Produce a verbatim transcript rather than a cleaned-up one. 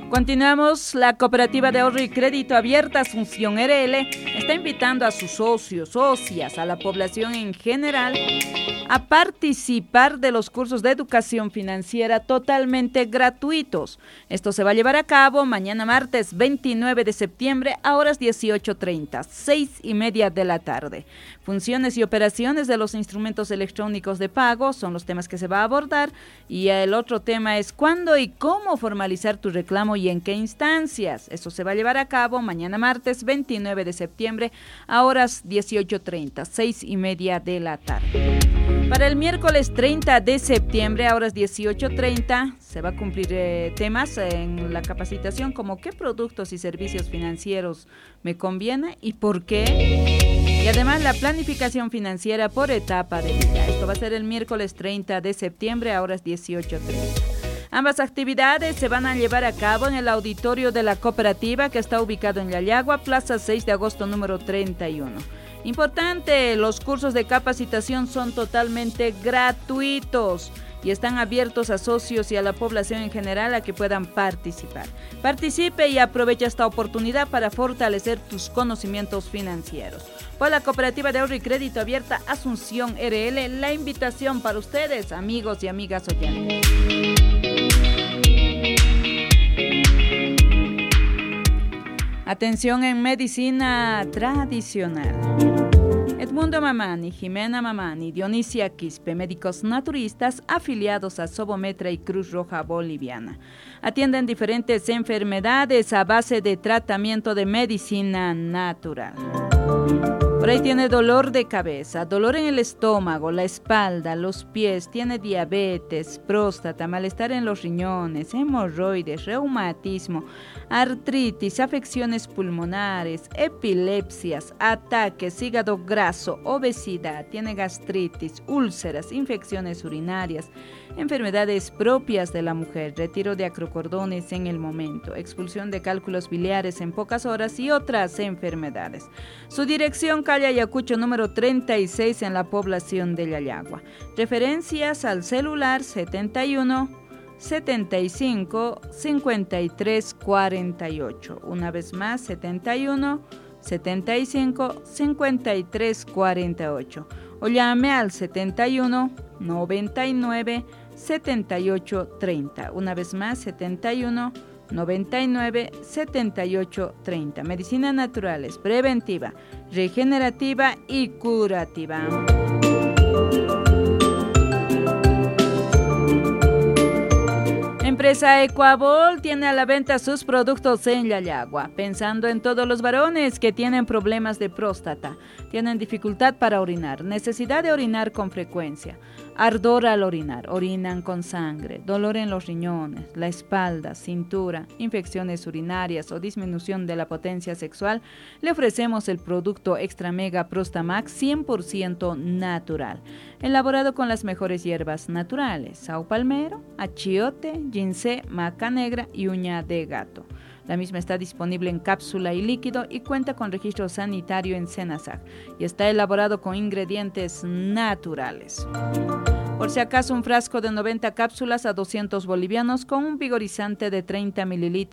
Continuamos. La Cooperativa de Ahorro y Crédito Abierta Asunción R L está invitando a sus socios, socias, a la población en general a participar de los cursos de educación financiera totalmente gratuitos. Esto se va a llevar a cabo mañana martes veintinueve de septiembre a horas dieciocho treinta, seis y media de la tarde. Funciones y operaciones de los instrumentos electrónicos de pago son los temas que se va a abordar, y el otro tema es cuándo y cómo formalizar tu reclamo y en qué instancias. Esto se va a llevar a cabo mañana martes veintinueve de septiembre a horas dieciocho treinta, seis y media de la tarde. Para el miércoles treinta de septiembre a horas dieciocho treinta se va a cumplir eh, temas en la capacitación como qué productos y servicios financieros me conviene y por qué, y además la planificación financiera por etapa de vida. Esto va a ser el miércoles treinta de septiembre a horas dieciocho treinta. Ambas actividades se van a llevar a cabo en el auditorio de la cooperativa, que está ubicado en Yayagua, Plaza seis de agosto número treinta y uno. Importante, los cursos de capacitación son totalmente gratuitos y están abiertos a socios y a la población en general a que puedan participar. Participe y aprovecha esta oportunidad para fortalecer tus conocimientos financieros. Por la Cooperativa de Ahorro y Crédito Abierta Asunción R L, la invitación para ustedes, amigos y amigas oyentes. Atención en medicina tradicional. Edmundo Mamani, Jimena Mamani, Dionisia Quispe, médicos naturistas afiliados a Sobometra y Cruz Roja Boliviana. Atienden diferentes enfermedades a base de tratamiento de medicina natural. Por ahí tiene dolor de cabeza, dolor en el estómago, la espalda, los pies, tiene diabetes, próstata, malestar en los riñones, hemorroides, reumatismo, artritis, afecciones pulmonares, epilepsias, ataques, hígado graso, obesidad, tiene gastritis, úlceras, infecciones urinarias, enfermedades propias de la mujer, retiro de acrocordones en el momento, expulsión de cálculos biliares en pocas horas y otras enfermedades. Su dirección, calle Ayacucho número treinta y seis en la población de Yayagua. Referencias al celular setenta y uno, setenta y cinco, cincuenta y tres cuarenta y ocho. Una vez más, setenta y uno, setenta y cinco, cincuenta y tres cuarenta y ocho. O llame al setenta y uno, noventa y nueve, setenta y ocho treinta. Una vez más, setenta y uno, noventa y nueve, setenta y ocho treinta. Medicina naturales, preventiva, regenerativa y curativa. Empresa Ecuabol tiene a la venta sus productos en Yayagua, pensando en todos los varones que tienen problemas de próstata, tienen dificultad para orinar, necesidad de orinar con frecuencia, ardor al orinar, orinan con sangre, dolor en los riñones, la espalda, cintura, infecciones urinarias o disminución de la potencia sexual. Le ofrecemos el producto Extra Mega Prostamax cien por ciento natural, elaborado con las mejores hierbas naturales, sao palmero, achiote, ginseng, maca negra y uña de gato. La misma está disponible en cápsula y líquido y cuenta con registro sanitario en Senasag y está elaborado con ingredientes naturales. Por si acaso, un frasco de noventa cápsulas a doscientos bolivianos con un vigorizante de treinta mililitros